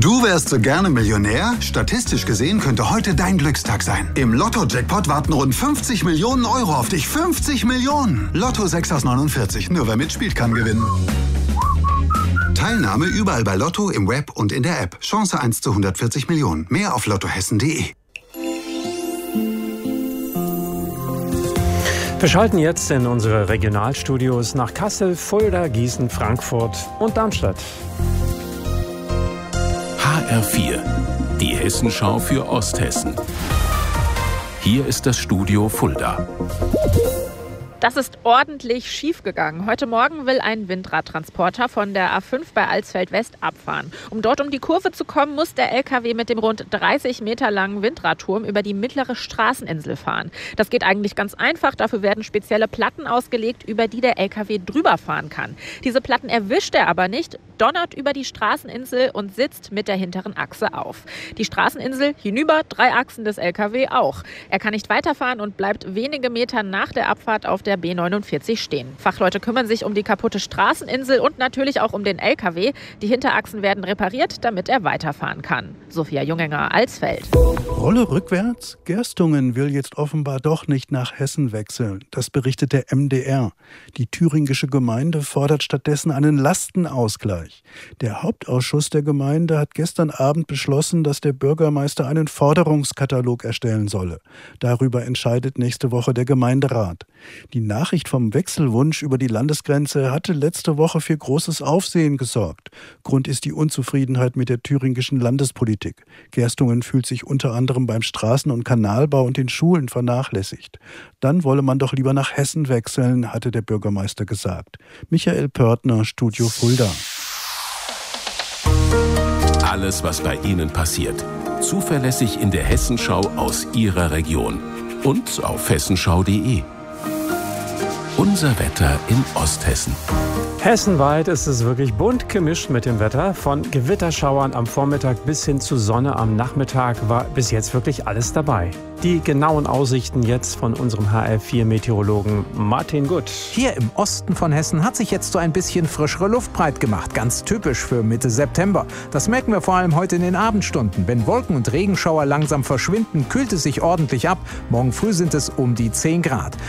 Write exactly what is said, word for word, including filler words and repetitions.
Du wärst so gerne Millionär? Statistisch gesehen könnte heute dein Glückstag sein. Im Lotto-Jackpot warten rund fünfzig Millionen Euro auf dich. fünfzig Millionen! Lotto sechs aus neunundvierzig. Nur wer mitspielt, kann gewinnen. Teilnahme überall bei Lotto, im Web und in der App. Chance eins zu hundertvierzig Millionen. Mehr auf lottohessen punkt de. Wir schalten jetzt in unsere Regionalstudios nach Kassel, Fulda, Gießen, Frankfurt und Darmstadt. H R vier, die Hessenschau für Osthessen. Hier ist das Studio Fulda. Das ist ordentlich schiefgegangen. Heute Morgen will ein Windradtransporter von der A fünf bei Alsfeld West abfahren. Um dort um die Kurve zu kommen, muss der L K W mit dem rund dreißig Meter langen Windradturm über die mittlere Straßeninsel fahren. Das geht eigentlich ganz einfach. Dafür werden spezielle Platten ausgelegt, über die der L K W drüber fahren kann. Diese Platten erwischt er aber nicht, donnert über die Straßeninsel und sitzt mit der hinteren Achse auf. Die Straßeninsel hinüber, drei Achsen des L K W auch. Er kann nicht weiterfahren und bleibt wenige Meter nach der Abfahrt auf der der B neunundvierzig stehen. Fachleute kümmern sich um die kaputte Straßeninsel und natürlich auch um den L K W. Die Hinterachsen werden repariert, damit er weiterfahren kann. Sophia Jungenger, Alsfeld. Rolle rückwärts? Gerstungen will jetzt offenbar doch nicht nach Hessen wechseln. Das berichtet der M D R. Die thüringische Gemeinde fordert stattdessen einen Lastenausgleich. Der Hauptausschuss der Gemeinde hat gestern Abend beschlossen, dass der Bürgermeister einen Forderungskatalog erstellen solle. Darüber entscheidet nächste Woche der Gemeinderat. Die Nachricht vom Wechselwunsch über die Landesgrenze hatte letzte Woche für großes Aufsehen gesorgt. Grund ist die Unzufriedenheit mit der thüringischen Landespolitik. Gerstungen fühlt sich unter anderem beim Straßen- und Kanalbau und den Schulen vernachlässigt. Dann wolle man doch lieber nach Hessen wechseln, hatte der Bürgermeister gesagt. Michael Pörtner, Studio Fulda. Alles, was bei Ihnen passiert. Zuverlässig in der Hessenschau aus Ihrer Region. Und auf hessenschau punkt de. Unser Wetter in Osthessen. Hessenweit ist es wirklich bunt gemischt mit dem Wetter. Von Gewitterschauern am Vormittag bis hin zu Sonne am Nachmittag war bis jetzt wirklich alles dabei. Die genauen Aussichten jetzt von unserem H R vier Meteorologen Martin Gutt. Hier im Osten von Hessen hat sich jetzt so ein bisschen frischere Luft breit gemacht. Ganz typisch für Mitte September. Das merken wir vor allem heute in den Abendstunden. Wenn Wolken- und Regenschauer langsam verschwinden, kühlt es sich ordentlich ab. Morgen früh sind es um die zehn Grad.